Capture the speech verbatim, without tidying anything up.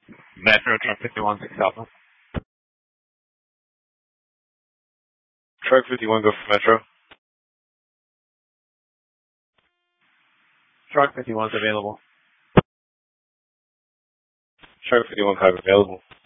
Metro, truck fifty-one, six Alpha. Truck fifty-one, go for Metro. Truck fifty-one's available. Truck fifty-one, five available.